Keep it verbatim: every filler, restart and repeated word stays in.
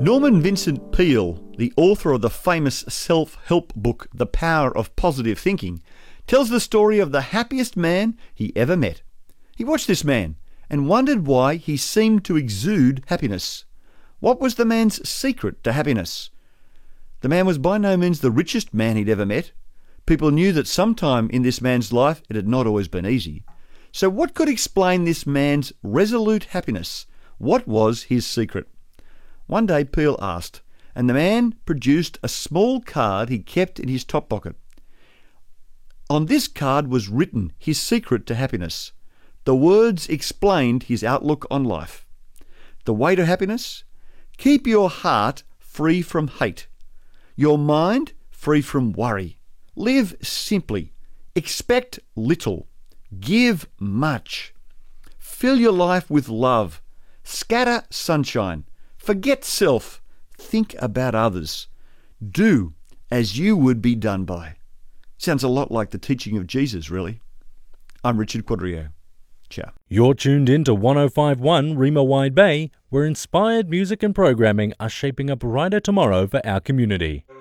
Norman Vincent Peale, the author of the famous self-help book The Power of Positive Thinking, tells the story of the happiest man he ever met. He watched this man and wondered why he seemed to exude happiness. What was the man's secret to happiness? The man was by no means the richest man he'd ever met. People knew that sometime in this man's life it had not always been easy. So what could explain this man's resolute happiness? What was his secret? One day Peale asked, and the man produced a small card he kept in his top pocket. On this card was written his secret to happiness. The words explained his outlook on life. The way to happiness? Keep your heart free from hate, your mind free from worry. Live simply. Expect little. Give much. Fill your life with love. Scatter sunshine. Forget self. Think about others. Do as you would be done by. Sounds a lot like the teaching of Jesus, really. I'm Richard Quadrio. Ciao. You're tuned in to one oh five point one Rima Wide Bay, where inspired music and programming are shaping a brighter tomorrow for our community.